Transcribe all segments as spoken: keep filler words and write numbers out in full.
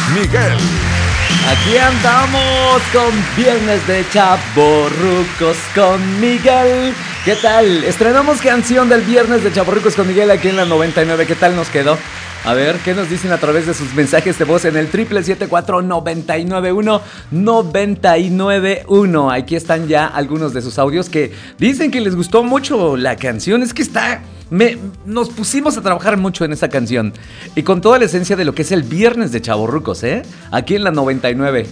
Miguel. Aquí andamos con Viernes de Chavorrucos con Miguel. ¿Qué tal? Estrenamos canción del Viernes de Chavorrucos con Miguel aquí en la noventa y nueve. ¿Qué tal nos quedó? A ver, ¿qué nos dicen a través de sus mensajes de voz en el triple siete cuatro nueve nueve uno nueve nueve uno? Aquí están ya algunos de sus audios que dicen que les gustó mucho la canción. Es que está... Me, nos pusimos a trabajar mucho en esa canción y con toda la esencia de lo que es el Viernes de Chavorrucos, ¿eh? Aquí en la noventa y nueve.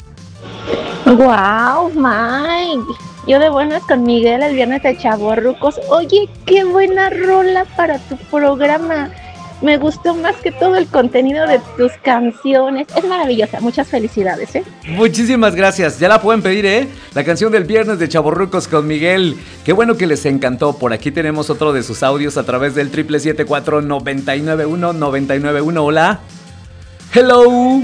Wow, Mike. Yo de buenas con Miguel el Viernes de Chavorrucos. Oye, qué buena rola para tu programa. Me gustó más que todo el contenido de tus canciones. Es maravillosa. Muchas felicidades, ¿eh? Muchísimas gracias. Ya la pueden pedir, ¿eh? La canción del Viernes de Chavorrucos con Miguel. Qué bueno que les encantó. Por aquí tenemos otro de sus audios a través del triple siete cuatro nueve nueve uno nueve nueve uno. Hola. Hello.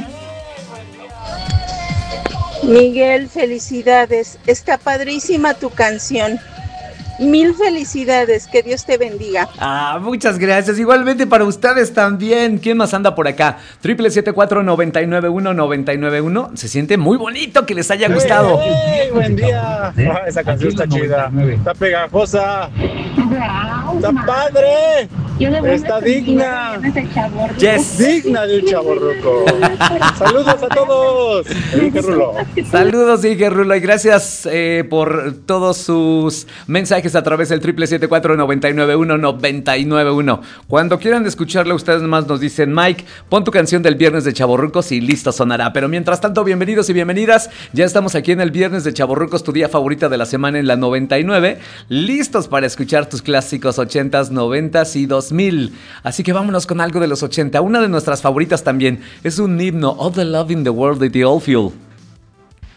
Miguel, felicidades. Está padrísima tu canción. Mil felicidades, que Dios te bendiga. Ah, muchas gracias. Igualmente para ustedes también. ¿Quién más anda por acá? triple siete cuatro nueve nueve uno nueve nueve uno. Se siente muy bonito que les haya gustado. ¡Hey, hey, buen día! Ah, esa canción está chida. Está pegajosa. Está padre. Está digna. Yes. Digna de un chavorruco. Saludos a todos. Inge Rulo. Saludos, Inge Rulo. Y gracias eh, por todos sus mensajes a través del triple siete cuatro nueve nueve uno nueve nueve uno. Cuando quieran escucharla, ustedes más nos dicen: Mike, pon tu canción del Viernes de Chavorrucos y listo, sonará. Pero mientras tanto, bienvenidos y bienvenidas. Ya estamos aquí en el Viernes de Chavorrucos, tu día favorita de la semana en la noventa y nueve. Listos para escuchar tus clásicos ochentas, noventas y dos mil. Así que vámonos con algo de los ochenta. Una de nuestras favoritas también es un himno, All the Love in the World de The Oldfield.